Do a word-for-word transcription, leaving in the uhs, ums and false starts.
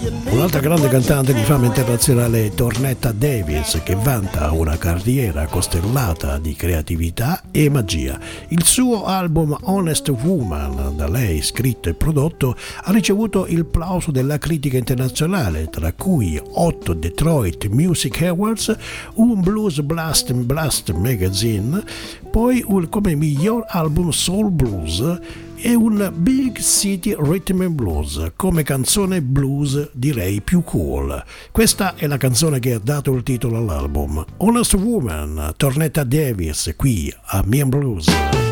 Un'altra grande cantante di fama internazionale è Tornetta Davis, che vanta una carriera costellata di creatività e magia. Il suo album Honest Woman, da lei scritto e prodotto, ha ricevuto il plauso della critica internazionale, tra cui otto Detroit Music Awards, un Blues Blast Blast Magazine, poi un, come miglior album Soul Blues e un Big City Rhythm and Blues come canzone blues, direi più cool. Questa è la canzone che ha dato il titolo all'album. Honest Woman, Tornetta Davis, qui a Me and Blues.